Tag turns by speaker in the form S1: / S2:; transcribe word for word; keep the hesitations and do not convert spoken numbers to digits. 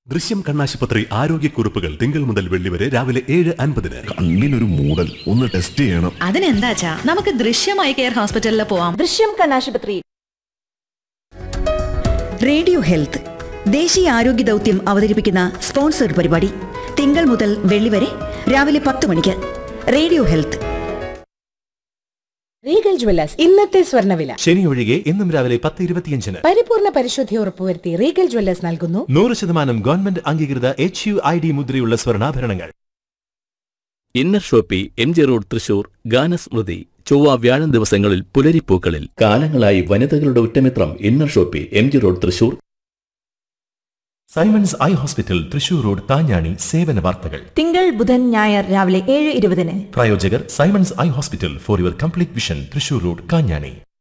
S1: ദൃശ്യം കണ്ണാശുപത്രി ആരോഗ്യക്കുറിപ്പുകൾ തിങ്കൾ മുതൽ വെള്ളി വരെ രാവിലെ ഏഴ് അൻപതിന്.
S2: കണ്ണിനൊരു മൂടൽ ഒന്ന് ടെസ്റ്റ് ചെയ്യണം.
S3: അതിനെന്താച്ചാ നമുക്ക് ദൃശ്യമായി കെയർ ഹോസ്പിറ്റലിൽ പോവാം.
S4: ദൃശ്യം കണ്ണാശുപത്രി.
S5: റേഡിയോ ഹെൽത്ത് ദേശീയ ആരോഗ്യ ദൗത്യം അവതരിപ്പിക്കുന്ന സ്പോൺസർഡ് പരിപാടി തിങ്കൾ മുതൽ വെള്ളി വരെ രാവിലെ പത്ത് മണിക്ക്. Radio health.
S4: റീഗൽ ജ്വല്ലേഴ്സ് ഇന്നത്തെ സ്വർണ്ണവില.
S6: ശനി ഒഴികെ ഇന്നും രാവിലെ പത്ത് ഇരുപത്തിയഞ്ചിന്
S4: പരിപൂർണ പരിശുദ്ധി ഉറപ്പുവരുത്തി റീഗൽ ജ്വല്ലേഴ്സ് നൽകുന്നു
S6: നൂറ് ശതമാനം ഗവൺമെന്റ് അംഗീകൃത എച്ച് യു ഐ ഡി മുദ്രയുള്ള സ്വർണ്ണാഭരണങ്ങൾ.
S7: Inner Shopee M G road Thrissur. ഗാനസ്മൃതി ചൊവ്വ വ്യാഴം ദിവസങ്ങളിൽ പുലരിപ്പൂക്കളിൽ. കാലങ്ങളായി വനിതകളുടെ ഉറ്റമിത്രം inner Shopee M G road Thrissur.
S6: Symons eye hospital Thrissur road താഞ്ഞാണി സേവന വാർത്തകൾ.
S4: തിങ്കൾ ബുധൻ ഞായർ രാവിലെ ഏഴ് ഇരുപതിന്.
S6: പ്രായോജകർ Symons eye hospital for your complete vision Thrissur road Kanjani.